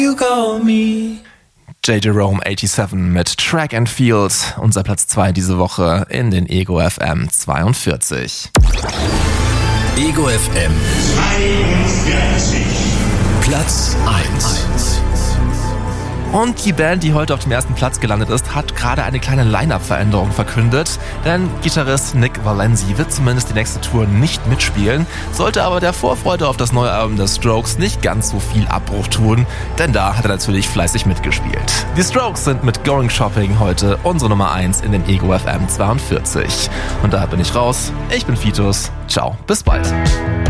You call me. J. Jerome 87 mit Track and Field, unser Platz 2 diese Woche in den Ego FM 42. Ego FM 42. Platz 1. Und die Band, die heute auf dem ersten Platz gelandet ist, hat gerade eine kleine Line-Up-Veränderung verkündet. Denn Gitarrist Nick Valenzi wird zumindest die nächste Tour nicht mitspielen, sollte aber der Vorfreude auf das neue Album der Strokes nicht ganz so viel Abbruch tun, denn da hat er natürlich fleißig mitgespielt. Die Strokes sind mit Going Shopping heute unsere Nummer 1 in den Ego FM 42. Und daher bin ich raus, ich bin Fitus, ciao, bis bald.